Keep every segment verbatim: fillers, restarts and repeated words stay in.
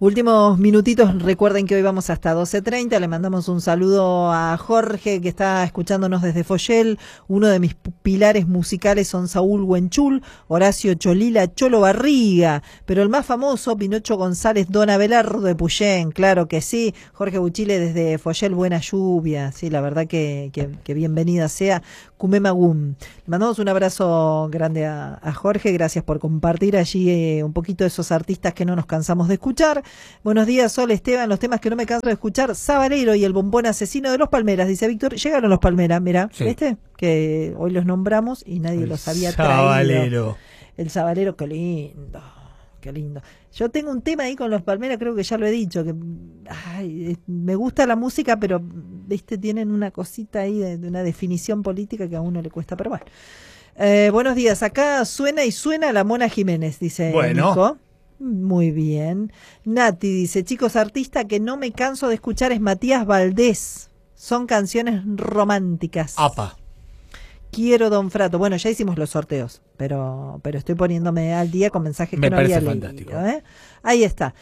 Últimos minutitos, recuerden que hoy vamos hasta doce treinta, le mandamos un saludo a Jorge que está escuchándonos desde Foyel. Uno de mis pilares musicales son Saúl Huenchul, Horacio Cholila, Cholo Barriga, pero el más famoso, Pinocho González, Don Abelardo de Puyén, claro que sí. Jorge Buchile desde Foyel, buena lluvia, sí, la verdad que, que, que bienvenida sea. Cumemagum. Le mandamos un abrazo grande a, a Jorge, gracias por compartir allí eh, un poquito de esos artistas que no nos cansamos de escuchar. Buenos días, Sol, Esteban, los temas que no me canso de escuchar, Sabalero y el bombón asesino de los Palmeras, dice Víctor. Llegaron los Palmeras, mira, sí. ¿Viste? Que hoy los nombramos y nadie el los había Sabalero. traído. El Sabalero, qué lindo, qué lindo. Yo tengo un tema ahí con los Palmeras, creo que ya lo he dicho, que ay, me gusta la música, pero viste, tienen una cosita ahí de, de una definición política que a uno le cuesta, pero bueno. Eh, buenos días, acá suena y suena la Mona Jiménez, dice bueno. Nico. Muy bien. Nati dice, chicos, artista que no me canso de escuchar es Matías Valdés. Son canciones románticas. Apa. Quiero Don Frato. Bueno, ya hicimos los sorteos, pero pero estoy poniéndome al día con mensajes me que no había fantástico. leído. ¿eh? Ahí está.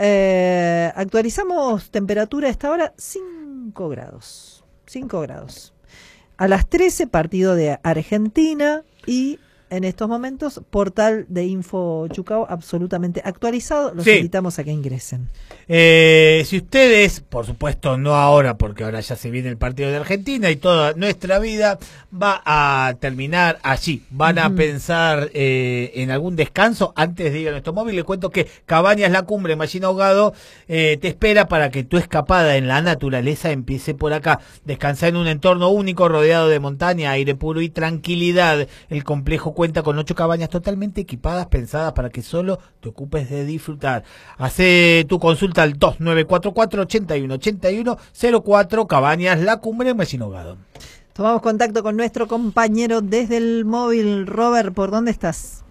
Eh, actualizamos temperatura a esta hora, cinco grados. cinco grados. A las trece, partido de Argentina y... En estos momentos, portal de Info Chucao absolutamente actualizado. Los sí. invitamos a que ingresen. Eh, si ustedes, por supuesto no ahora, porque ahora ya se viene el partido de Argentina y toda nuestra vida va a terminar allí. Van uh-huh. a pensar eh, en algún descanso antes de ir a nuestro móvil. Les cuento que Cabañas La Cumbre, Machín Ahogado, eh, te espera para que tu escapada en la naturaleza empiece por acá. Descansar en un entorno único rodeado de montaña, aire puro y tranquilidad. El complejo cuenta con ocho cabañas totalmente equipadas, pensadas para que solo te ocupes de disfrutar. Hace tu consulta al dos nueve cuatro cuatro, ocho uno ocho uno cero cuatro, Cabañas La Cumbre, Machín Ahogado. Tomamos contacto con nuestro compañero desde el móvil. Robert, ¿por dónde estás?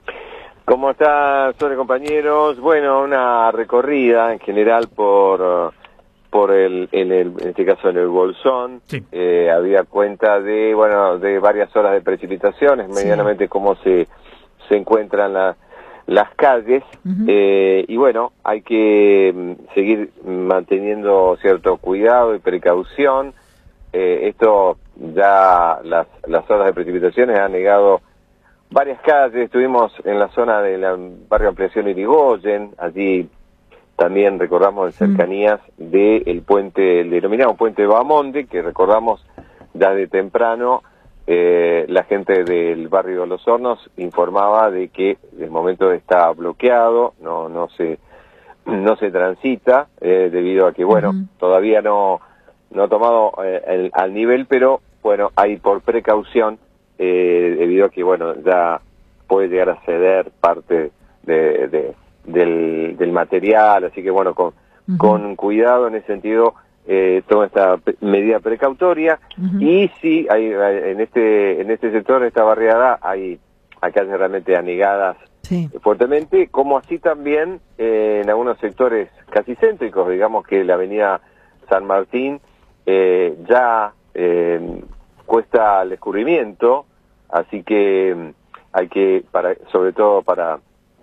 ¿Cómo están, sobre compañeros? Bueno, una recorrida en general por... por el, en, el, en este caso en el Bolsón, sí. eh, había cuenta de, bueno, de varias horas de precipitaciones, sí. medianamente cómo se, se encuentran la, las calles, uh-huh. eh, y bueno, hay que seguir manteniendo cierto cuidado y precaución. Eh, esto ya, las, las horas de precipitaciones han negado varias calles. Estuvimos en la zona del barrio Ampliación Irigoyen, allí también recordamos en cercanías mm. del puente, el denominado puente Bamonde, que recordamos ya de temprano. Eh, la gente del barrio Los Hornos informaba de que el momento está bloqueado, no no se no se transita, eh, debido a que, bueno, mm. todavía no no ha tomado eh, el, al nivel, pero bueno, hay por precaución, eh, debido a que, bueno, ya puede llegar a ceder parte de... de Del, del material, así que bueno, con, uh-huh. con cuidado en ese sentido, eh, toda esta pe- medida precautoria. Uh-huh. Y sí, hay, hay en este en este sector, en esta barriada, hay, hay calles realmente anegadas sí. fuertemente, como así también eh, en algunos sectores casi céntricos, digamos que la avenida San Martín eh, ya eh, cuesta el escurrimiento, así que hay que, para sobre todo para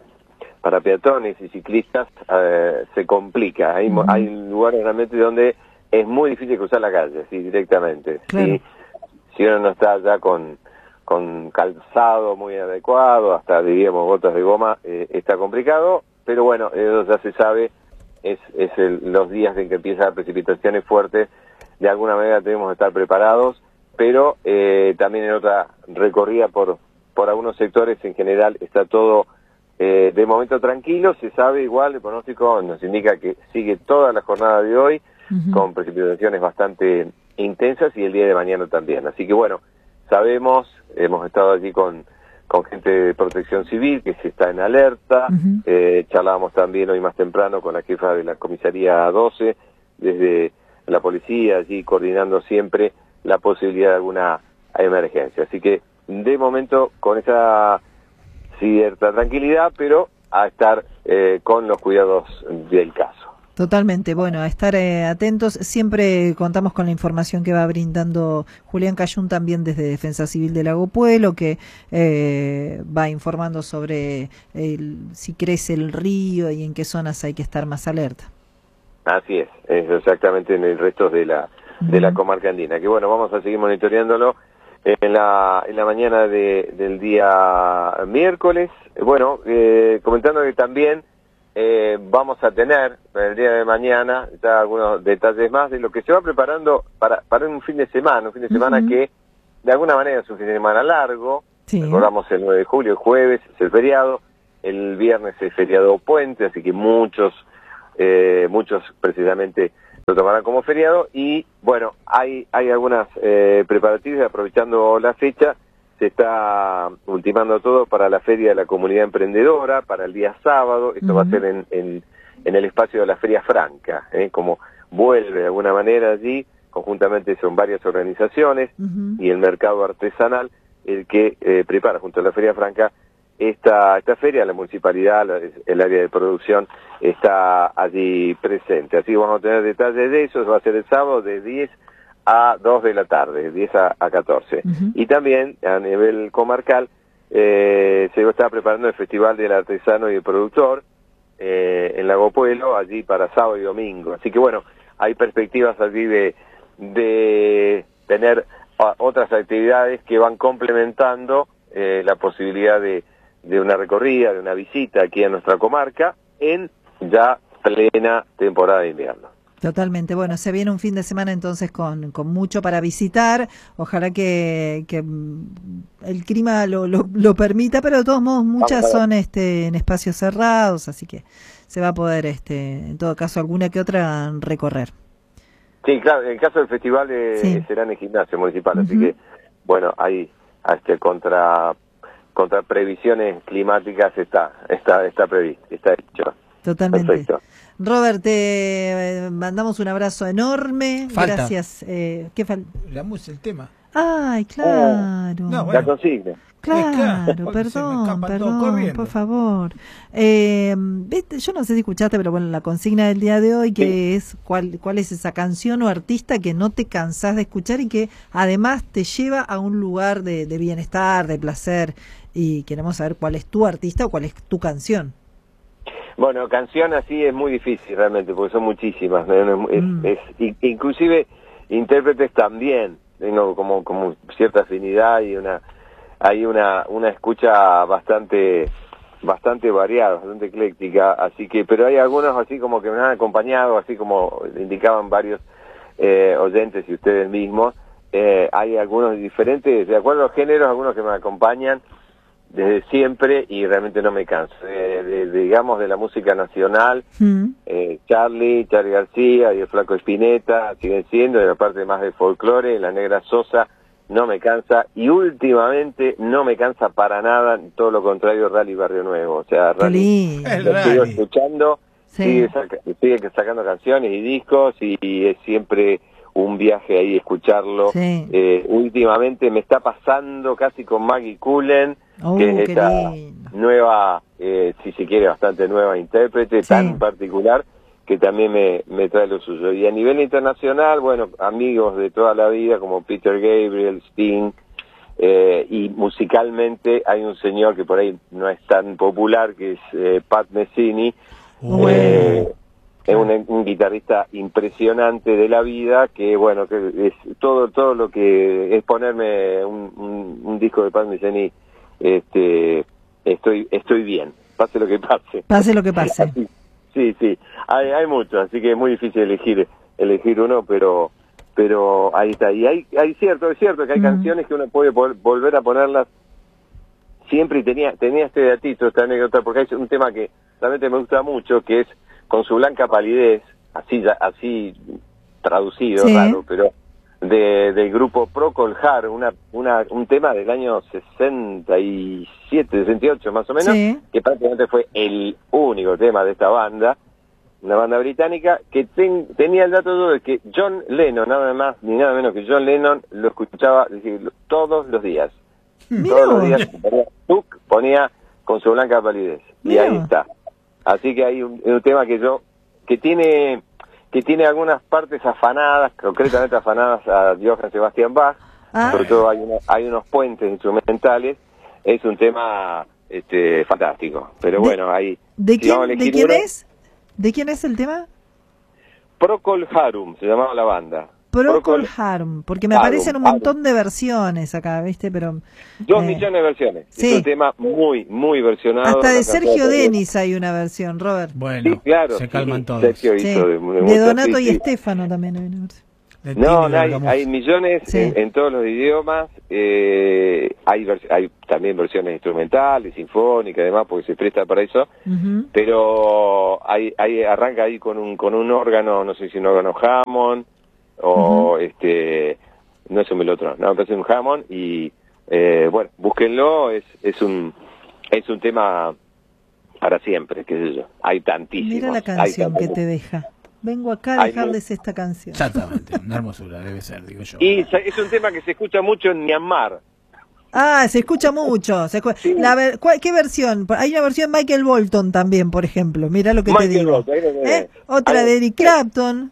para peatones y ciclistas, eh, se complica. Hay, uh-huh. hay lugares realmente donde es muy difícil cruzar la calle, sí, directamente. Claro. ¿Sí? Si uno no está ya con, con calzado muy adecuado, hasta diríamos botas de goma, eh, está complicado, pero bueno, eso ya se sabe, es, es el, los días en que empiezan las precipitaciones fuertes, de alguna manera tenemos que estar preparados, pero eh, también en otra recorrida por, por algunos sectores en general está todo Eh, de momento tranquilo. Se sabe igual, el pronóstico nos indica que sigue toda la jornada de hoy uh-huh. con precipitaciones bastante intensas y el día de mañana también. Así que bueno, sabemos, hemos estado allí con, con gente de protección civil que se está en alerta, uh-huh. eh, charlábamos también hoy más temprano con la jefa de la comisaría doce, desde la policía allí coordinando siempre la posibilidad de alguna emergencia. Así que de momento con esa cierta tranquilidad, pero a estar eh, con los cuidados del caso. Totalmente, bueno, a estar eh, atentos. Siempre contamos con la información que va brindando Julián Cayún también desde Defensa Civil de Lago Puelo, que eh, va informando sobre el, si crece el río y en qué zonas hay que estar más alerta. Así es, es exactamente en el resto de la uh-huh. de la comarca andina. Que bueno, vamos a seguir monitoreándolo en la en la mañana de, del día miércoles. Bueno, eh, comentando que también Eh, vamos a tener el día de mañana ya algunos detalles más de lo que se va preparando para, para un fin de semana, un fin de semana uh-huh. que de alguna manera es un fin de semana largo. Sí. Recordamos el nueve de julio, el jueves es el feriado, el viernes es feriado puente, así que muchos, eh, muchos precisamente lo tomarán como feriado. Y bueno, hay, hay algunas eh, preparativos aprovechando la fecha. Se está ultimando todo para la Feria de la Comunidad Emprendedora, para el día sábado. Esto uh-huh. va a ser en, en, en el espacio de la Feria Franca, ¿eh? Como vuelve de alguna manera allí, conjuntamente son varias organizaciones uh-huh. y el mercado artesanal el que eh, prepara junto a la Feria Franca esta, esta feria. La municipalidad, la, el área de producción está allí presente. Así vamos a tener detalles de eso. Eso va a ser el sábado de diez a dos de la tarde, diez a catorce. Uh-huh. Y también a nivel comarcal eh, se está preparando el Festival del Artesano y el Productor eh, en Lago Puelo, allí para sábado y domingo. Así que bueno, hay perspectivas allí de, de tener a, otras actividades que van complementando eh, la posibilidad de, de una recorrida, de una visita aquí a nuestra comarca en ya plena temporada de invierno. Totalmente. Bueno, se viene un fin de semana entonces con, con mucho para visitar. Ojalá que, que el clima lo, lo, lo permita, pero de todos modos muchas son este en espacios cerrados, así que se va a poder, este en todo caso, alguna que otra recorrer. Sí, claro, en el caso del festival eh, sí. será en el gimnasio municipal, uh-huh. así que, bueno, hay este, contra, contra previsiones climáticas está, está, está previsto, está hecho. Totalmente. Perfecto. Robert, te mandamos un abrazo enorme. Falta. Gracias. Eh, ¿Qué falta? La música, el tema. Ay, claro. Oh, no, bueno. La consigna. Claro, eh, claro perdón, perdón, por favor. Eh, ¿viste? Yo no sé si escuchaste, pero bueno, la consigna del día de hoy, que sí. es cuál, cuál es esa canción o artista que no te cansás de escuchar y que además te lleva a un lugar de, de bienestar, de placer. Y queremos saber cuál es tu artista o cuál es tu canción. Bueno, canción así es muy difícil realmente, porque son muchísimas. ¿no? Es, mm. es, es, inclusive intérpretes también, tengo como, como cierta afinidad y una hay una una escucha bastante bastante variada, bastante ecléctica, así que, pero hay algunos así como que me han acompañado, así como indicaban varios eh, oyentes y ustedes mismos, eh, hay algunos diferentes, de acuerdo a los géneros, algunos que me acompañan desde siempre y realmente no me canso. De, de, de, digamos, de la música nacional, mm. eh, Charlie, Charlie García y el Flaco Spinetta siguen siendo, de la parte más de folclore, la Negra Sosa no me cansa, y últimamente no me cansa para nada, todo lo contrario, Rally Barrio Nuevo. O sea, Rally, lo sigo escuchando, sí. sigue, saca, sigue sacando canciones y discos, y, y es siempre un viaje ahí escucharlo. Sí. Eh, últimamente me está pasando casi con Maggie Cullen, oh, que es esta lindo. nueva, eh, si se quiere, bastante nueva intérprete, sí. tan particular, que también me, me trae lo suyo. Y a nivel internacional, bueno, amigos de toda la vida como Peter Gabriel, Sting, eh, y musicalmente hay un señor que por ahí no es tan popular, que es eh, Pat Messini, oh, eh, es un, un guitarrista impresionante de la vida, que bueno, que es todo todo lo que es ponerme un, un, un disco de Pat Messini, este, estoy estoy bien, pase lo que pase. Pase lo que pase. Así, sí, sí, hay hay muchos, así que es muy difícil elegir elegir uno, pero pero ahí está. Y hay hay cierto, es cierto que hay mm. canciones que uno puede vol volver a ponerlas siempre, y tenía tenía este datito, esta anécdota, porque hay un tema que realmente me gusta mucho, que es Con su blanca palidez, así así traducido, sí. raro, pero de del grupo Procol Harum, una una un tema del año sesenta y siete, sesenta y ocho más o menos, sí. que prácticamente fue el único tema de esta banda, una banda británica, que ten, tenía el dato de que John Lennon, nada más ni nada menos que John Lennon, lo escuchaba decir, todos los días. Mirá. Todos los días ponía, tuc, ponía Con su blanca palidez. Mirá. Y ahí está. Así que hay un, un tema que yo que tiene que tiene algunas partes afanadas, concretamente afanadas a Johann Sebastian Bach, ah. sobre todo hay, una, hay unos puentes instrumentales, es un tema este fantástico, pero de, bueno, ahí... ¿De si quién, ¿de quién es? ¿De quién es el tema? Procol Harum, se llamaba la banda. Procol, Procol Harum, porque me Harum, aparecen un montón Harum. de versiones acá, ¿viste? Pero Dos eh, millones de versiones. Sí. Es un tema muy, muy versionado. Hasta de Sergio Denis hay una versión, Robert. Bueno, sí, claro, se calman sí, todos. Sergio sí. hizo de, de, de Donato sí, y sí. Estefano también hay una versión. No, no hay, hay millones sí. en, en todos los idiomas. Eh, hay, hay también versiones instrumentales, sinfónicas, además, porque se presta para eso. Uh-huh. Pero hay, hay arranca ahí con un con un órgano, no sé si un órgano Hammond o uh-huh. este no es un melotron, no, pero es un Hammond y eh, bueno, búsquenlo, es es un es un tema para siempre, qué sé yo. Hay tantísimos. Mira la canción que te deja. Vengo acá a dejarles esta canción. Exactamente, una hermosura debe ser, digo yo. Y es un tema que se escucha mucho en Myanmar. Ah, se escucha mucho. Se escu- sí. la ver- ¿cuál, ¿Qué versión? Hay una versión de Michael Bolton también, por ejemplo. Mira lo que Michael te digo. Bolton, ¿Eh? Otra Ay, de Eric Clapton.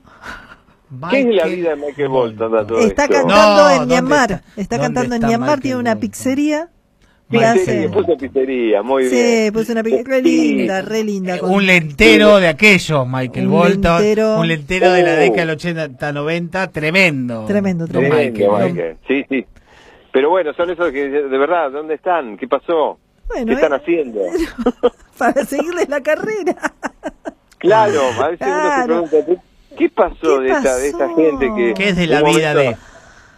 ¿Qué es la vida de Michael Bolton? Todo está esto? cantando no, en Myanmar. Está, está cantando en Myanmar, Michael tiene una Bolton? pizzería. Pizzería, puso pizzería, muy sí, bien. Sí, puso una pizzería, re linda, re linda. Con... Un lentero de aquello, Michael un Bolton. Lentero... Un lentero uh. de la década del ochenta noventa, tremendo. Tremendo, tremendo. tremendo. Michael. Michael. Sí, sí. Pero bueno, son esos que, de verdad, ¿dónde están? ¿Qué pasó? Bueno, ¿Qué están eh... haciendo? Para seguirles la carrera. Claro, a veces claro. uno se pregunta, ¿qué pasó, ¿Qué de, esta, de esta gente que... ¿Qué es de la vida momento... de...?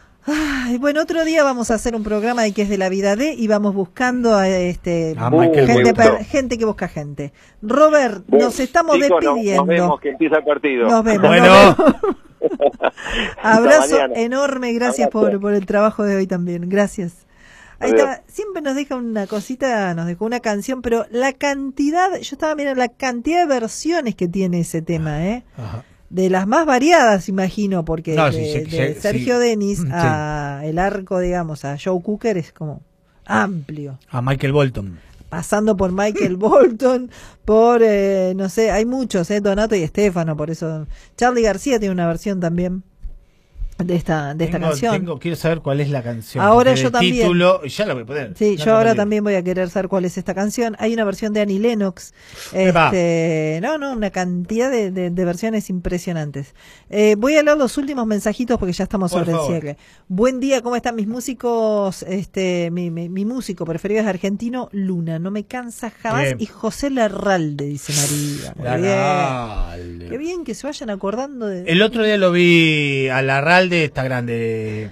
Ay, bueno, otro día vamos a hacer un programa de qué es de la vida de y vamos buscando a este ah, gente, per, gente que busca gente. Robert, bueno, nos estamos chicos, despidiendo. Nos vemos que empieza el partido. Nos vemos. Bueno. Nos vemos. Abrazo enorme, gracias Abrazo. por por el trabajo de hoy también. Gracias. Ahí está, siempre nos deja una cosita, nos dejó una canción, pero la cantidad, yo estaba mirando la cantidad de versiones que tiene ese tema, ¿eh? Ajá. De las más variadas, imagino, porque no, de, sí, sí, de Sergio sí. Denis sí. a el arco, digamos, a Joe Cooker es como amplio. A Michael Bolton. Pasando por Michael Bolton, por, eh, no sé, hay muchos, eh, Donato y Estefano, por eso. Charly García tiene una versión también de esta de esta tengo, canción. Tengo, quiero saber cuál es la canción. Ahora yo también. Título, ya lo voy a poner. Sí, yo ahora también voy a querer saber cuál es esta canción. Hay una versión de Annie Lennox. Este, no, no, una cantidad de, de, de versiones impresionantes. Eh, voy a leer los últimos mensajitos porque ya estamos Por sobre favor. el cierre. Buen día, ¿cómo están mis músicos? Este, mi, mi, mi músico preferido es argentino, Luna. No me cansa jamás. Bien. Y José Larralde, dice María. Muy bien. Qué bien que se vayan acordando de. El otro día lo vi a Larralde. Está grande.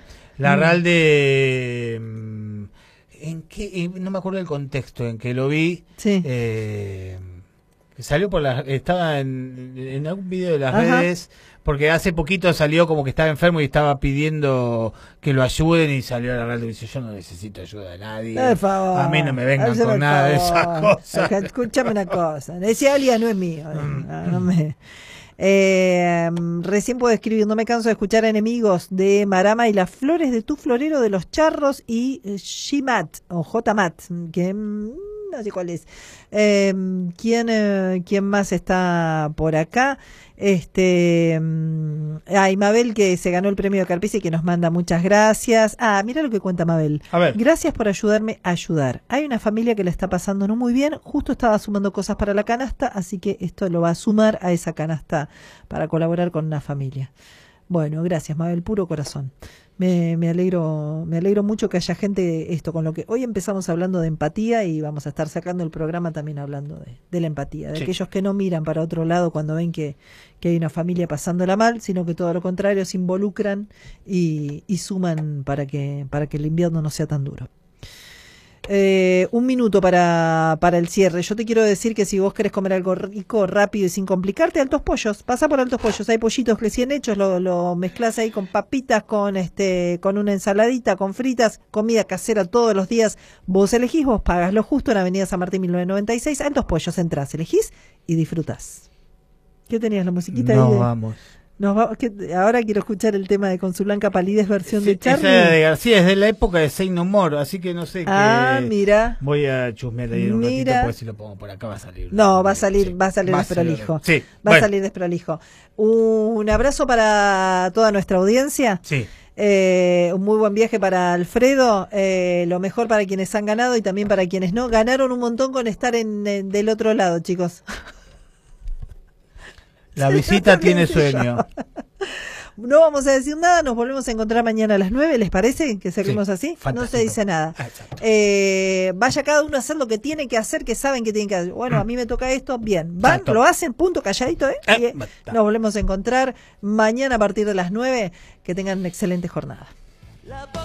Larralde. Mm. ¿En qué? No me acuerdo del contexto en que lo vi. Sí. Eh, salió por la. Estaba en, en algún video de las Ajá. redes. Porque hace poquito salió como que estaba enfermo y estaba pidiendo que lo ayuden. Y salió Larralde y dice: yo no necesito ayuda de nadie. Por favor, a mí no me vengan con nada de esas cosas. Escúchame una cosa. Decía Alia, no es mío. No, no me. Eh, recién puedo escribir, no me canso de escuchar Enemigos de Marama y Las Flores de tu Florero de Los Charros y G-Mat o J-Mat, que no sé cuál es. Eh, ¿quién, eh, ¿Quién más está por acá? Este, ah, y Mabel, que se ganó el premio de Carpisi, que nos manda muchas gracias. Ah, mira lo que cuenta Mabel. A ver. Gracias por ayudarme a ayudar. Hay una familia que le está pasando no muy bien, justo estaba sumando cosas para la canasta, así que esto lo va a sumar a esa canasta para colaborar con una familia. Bueno, gracias Mabel, puro corazón. Me, me alegro, me alegro mucho que haya gente, esto con lo que hoy empezamos hablando de empatía y vamos a estar sacando el programa también hablando de, de la empatía, de sí. aquellos que no miran para otro lado cuando ven que, que hay una familia pasándola mal, sino que todo lo contrario, se involucran y, y suman para que, para que el invierno no sea tan duro. Eh, un minuto para, para el cierre. Yo te quiero decir que si vos querés comer algo rico, rápido y sin complicarte, Altos Pollos, pasa por Altos Pollos, hay pollitos recién hechos, lo, lo mezclas ahí con papitas, con este, con una ensaladita, con fritas, comida casera todos los días. Vos elegís, vos pagas lo justo en Avenida San Martín mil novecientos noventa y seis, Altos Pollos, entrás, elegís y disfrutás. ¿Qué tenías, la musiquita? No, ahí de... vamos. Nos va, que, ahora quiero escuchar el tema de Con su blanca palidez versión sí, de Charlie. Esa de García es de la época de Say No More, así que no sé ah, qué. mira. Voy a chusmear ahí un mira. ratito, porque si lo pongo por acá va a salir. No, va a salir, sí. va a salir va desprolijo. A ser, sí. Va bueno. a salir desprolijo. Un abrazo para toda nuestra audiencia. Sí. Eh, un muy buen viaje para Alfredo, eh, lo mejor para quienes han ganado y también para quienes no. Ganaron un montón con estar en, en del otro lado, chicos. La visita tiene sueño. No vamos a decir nada, nos volvemos a encontrar mañana a las nueve, ¿les parece? Que seguimos sí, así. Fantástico. No se dice nada. Eh, vaya cada uno a hacer lo que tiene que hacer, que saben que tienen que hacer. Bueno, mm. a mí me toca esto, bien. Van, Exacto. lo hacen, punto, calladito, ¿eh? eh y, nos volvemos a encontrar mañana a partir de las nueve. Que tengan una excelente jornada.